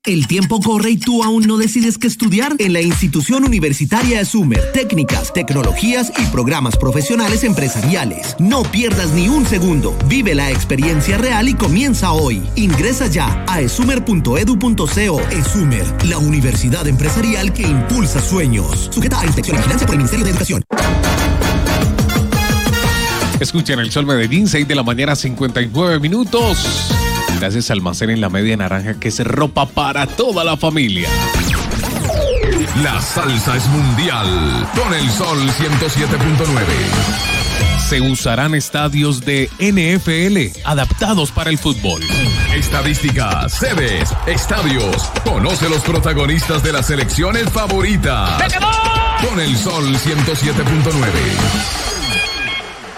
¿El tiempo corre y tú aún no decides qué estudiar? En la institución universitaria ESUMER, técnicas, tecnologías y programas profesionales empresariales. No pierdas ni un segundo. Vive la experiencia real y comienza hoy. Ingresa ya a esumer.edu.co. ESUMER, la universidad empresarial que impulsa sueños. Sujeta a inspección y vigilancia por el Ministerio de Educación. Escuchen El Sol Medellín, 6 de la mañana, 59 minutos. Gracias a Almacén en la Media Naranja, que es ropa para toda la familia. La salsa es mundial con El Sol 107.9. Se usarán estadios de NFL adaptados para el fútbol. Estadísticas, sedes, estadios. Conoce los protagonistas de las selecciones favoritas. Con El Sol 107.9.